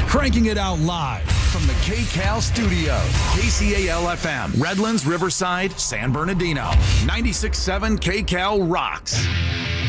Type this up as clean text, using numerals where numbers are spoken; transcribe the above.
Cranking it out live from the KCAL studio, KCAL-FM, Redlands, Riverside, San Bernardino. 96.7 KCAL rocks.